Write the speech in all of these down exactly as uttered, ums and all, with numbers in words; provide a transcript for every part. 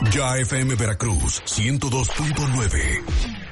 Ya F M Veracruz ciento dos punto nueve.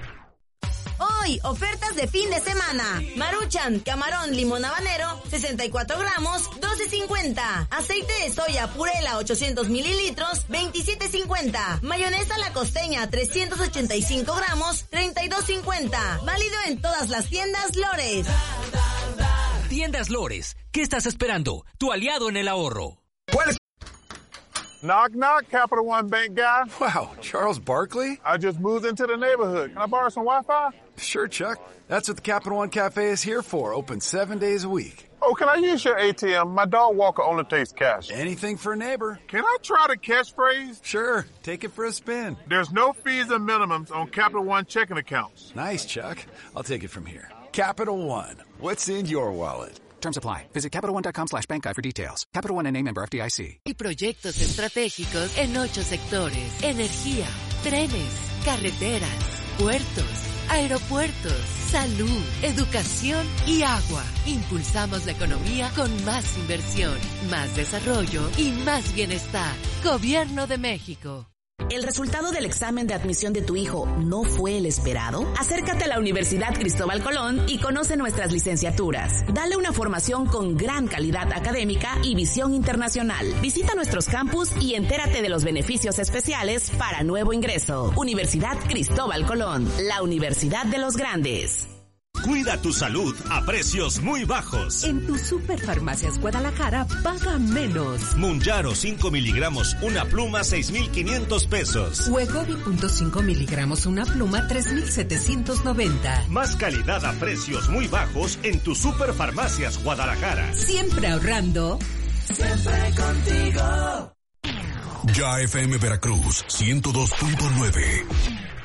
Hoy, ofertas de fin de semana. Maruchan, camarón limón habanero, sesenta y cuatro gramos, doce cincuenta. Aceite de soya Purela, ochocientos mililitros, veintisiete cincuenta. Mayonesa La Costeña, trescientos ochenta y cinco gramos, treinta y dos cincuenta. Válido en todas las tiendas Lores. Tiendas Lores, ¿qué estás esperando? Tu aliado en el ahorro. ¿Cuál es? Knock, knock, Capital One Bank guy. Wow, Charles Barkley? I just moved into the neighborhood. Can I borrow some Wi-Fi? Sure, Chuck. That's what the Capital One Cafe is here for, open seven days a week. Oh, can I use your A T M? My dog walker only takes cash. Anything for a neighbor. Can I try the catchphrase? Sure, take it for a spin. There's no fees and minimums on Capital One checking accounts. Nice, Chuck. I'll take it from here. Capital One. What's in your wallet? Terms apply. Visit Capital One dot com slash bank guide for details. Capital One N A member F D I C. Y proyectos estratégicos en ocho sectores. Energía, trenes, carreteras, puertos, aeropuertos, salud, educación y agua. Impulsamos la economía con más inversión, más desarrollo y más bienestar. Gobierno de México. ¿El resultado del examen de admisión de tu hijo no fue el esperado? Acércate a la Universidad Cristóbal Colón y conoce nuestras licenciaturas. Dale una formación con gran calidad académica y visión internacional. Visita nuestros campus y entérate de los beneficios especiales para nuevo ingreso. Universidad Cristóbal Colón, la Universidad de los Grandes. Cuida tu salud a precios muy bajos. En tu Superfarmacias Guadalajara paga menos. Mounjaro cinco miligramos, una pluma seis mil quinientos pesos. Wegovy punto cinco miligramos, una pluma tres mil setecientos noventa. Más calidad a precios muy bajos en tu Superfarmacias Guadalajara. Siempre ahorrando. Siempre contigo. Ya F M Veracruz ciento dos punto nueve.